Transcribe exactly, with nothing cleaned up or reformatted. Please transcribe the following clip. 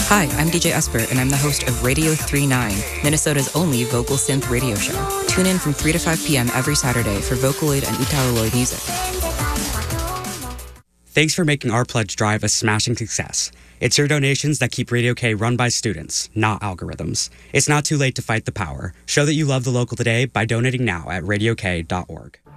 Hi, I'm D J Esper, and I'm the host of Radio three nine, Minnesota's only vocal synth radio show. Tune in from three to five p.m. every Saturday for Vocaloid and Italoid music. Thanks for making our pledge drive a smashing success. It's your donations that keep Radio K run by students, not algorithms. It's not too late to fight the power. Show that you love the local today by donating now at radio k dot org.